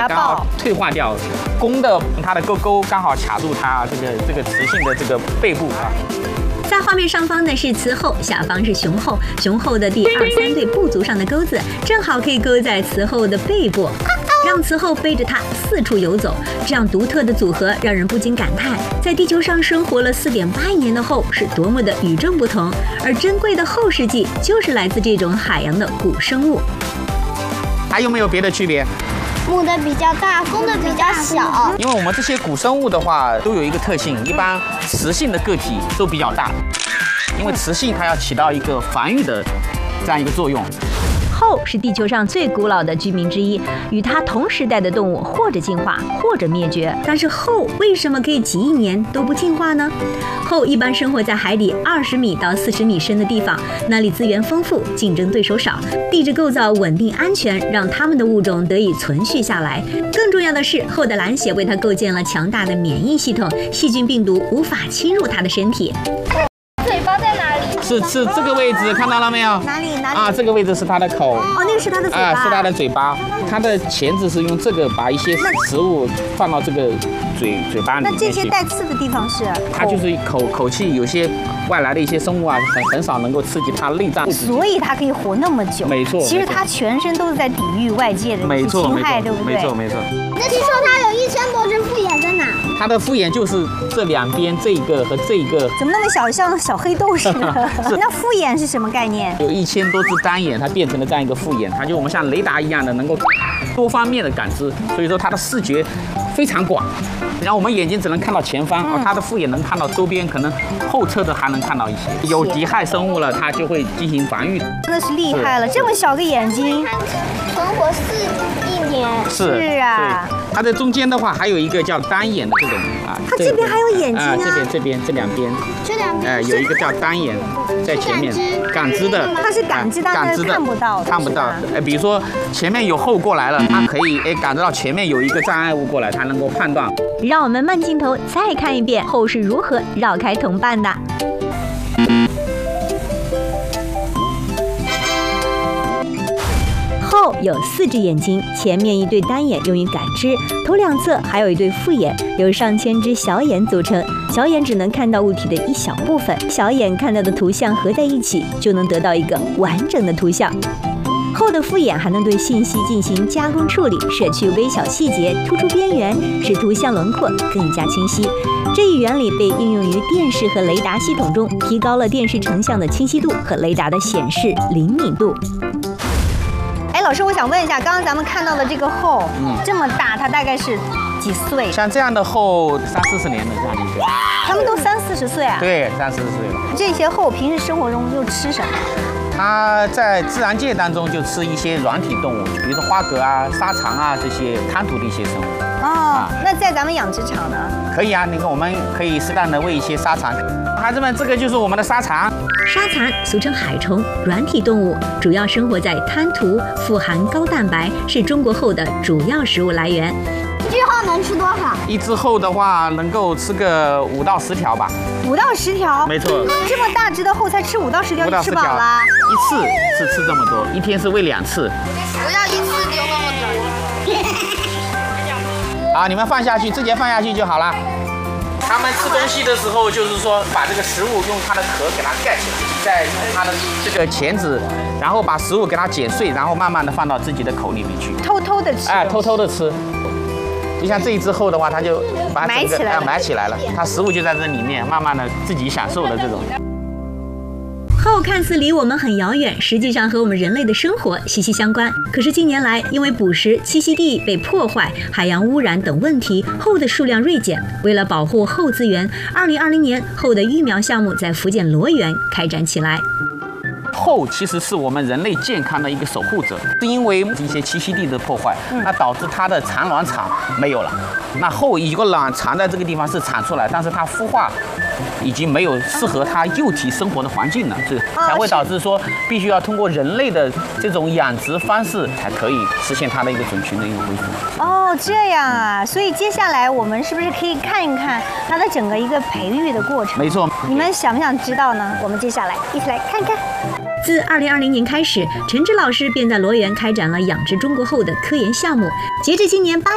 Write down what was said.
刚好退化掉。公的它的钩刚好卡住它这个雌性的这个背部啊。 在画面上方呢是雌后，下方是雄后。雄后的第2、3对部足上的钩子，正好可以勾在雌后的背部，让雌后背着它四处游走。这样独特的组合，让人不禁感叹，在地球上生活了4.8亿年的后是多么的与众不同。而珍贵的后世纪，就是来自这种海洋的古生物。 还有没有别的区别？ 母的比较大，公的比较小。 因为我们这些古生物的话，都有一个特性，一般雌性的个体都比较大，因为雌性它要起到一个繁育的这样一个作用。 后是地球上最古老的居民之一，与它同时代的动物或者进化，或者灭绝。但是后为什么可以几亿年都不进化呢？后一般生活在海底20米到40米深的地方，那里资源丰富，竞争对手少，地质构造稳定安全，让它们的物种得以存续下来。更重要的是，后的蓝血为它构建了强大的免疫系统，细菌病毒无法侵入它的身体。 嘴巴在哪里？ 是这个位置，看到了没有？ 哪里？ 啊，这个位置是它的口。 哦，那个是它的嘴巴。 啊，是它的嘴巴。它的钳子是用这个把一些食物放到这个嘴巴里面去。 那这些带刺的地方是？ 它就是口气，有些外来的一些生物啊，很少能够刺激它内脏。 所以它可以活那么久。 没错。 其实它全身都是在抵御外界的侵害，对不对？ 没错。 那听说它有1000多只复眼在哪？ 它的复眼就是这两边这一个和这一个。 怎么那么小，像小黑豆似的？那复眼是什么概念？ 有1000多只单眼，它变成了这样一个复眼，它就我们像雷达一样的，能够多方面的感知，所以说它的视觉非常广。然后我们眼睛只能看到前方，它的复眼能看到周边，可能后侧的还能看到一些。有敌害生物了，它就会进行防御。 真的是厉害了，这么小个眼睛， 存活4亿年。 是啊。它的中间的话还有一个叫单眼的这种啊。 它这边还有眼睛啊？ 这边这两边。 这两边。 有一个叫单眼，在前面。感知的。 它是感知，但是看不到的。 看不到。比如说前面有后过来了，它可以感知到前面有一个障碍物过来，它能够判断。 让我们慢镜头再看一遍后是如何绕开同伴的。后有4只眼睛，前面1对单眼用于感知，头2侧还有1对复眼，由上千只小眼组成。小眼只能看到物体的一小部分，小眼看到的图像合在一起，就能得到一个完整的图像。后的复眼还能对信息进行加工处理，舍去微小细节，突出边缘，使图像轮廓更加清晰。这一原理被应用于电视和雷达系统中，提高了电视成像的清晰度和雷达的显示灵敏度。老师，我想问一下，刚刚咱们看到的这个后，这么大，它大概是几岁？ 像这样的后30、40年的这样一个， 他们都30、40岁啊？ 对，30、40岁了。 这些后平时生活中又吃什么？ 它在自然界当中就吃一些软体动物，比如说花蛤啊、沙蚕啊这些滩涂的一些生物。 哦，那在咱们养殖场呢？ 可以啊，那个我们可以适当的喂一些沙蚕。孩子们，这个就是我们的沙蚕。 沙蚕俗称海虫，软体动物，主要生活在滩涂，富含高蛋白，是中国后的主要食物来源。 一只后能吃多少？ 一只后的话，能够吃个5到10条吧。 5到10条？没错。这么大只的后才吃5到10条就吃饱了？ 一次是吃这么多，一天是喂2次。 不要一次丢那么多。好，你们放下去，直接放下去就好了。他们吃东西的时候，就是说把这个食物用它的壳给它盖起来，再用它的这个钳子，然后把食物给它剪碎，然后慢慢的放到自己的口里面去， 偷偷的吃。 偷偷的吃。就像这一只后的话，它就把它埋起来了，它食物就在这里面，慢慢的自己享受了这种。后看似离我们很遥远，实际上和我们人类的生活息息相关。可是近年来，因为捕食、栖息地被破坏、海洋污染等问题，后的数量锐减。为了保护后资源，2020年后的育苗项目在福建罗源开展起来。后其实是我们人类健康的一个守护者，是因为一些栖息地的破坏，那导致它的产卵场没有了。那后一个卵藏在这个地方是产出来，但是它孵化已经没有适合它幼体生活的环境了，是才会导致说必须要通过人类的这种养殖方式才可以实现它的一个种群的一个恢复。哦，这样啊，所以接下来我们是不是可以看一看它的整个一个培育的过程？没错，你们想不想知道呢？我们接下来一起来看看。自2020年开始，陈志老师便在罗源开展了养殖中国后的科研项目。截至今年8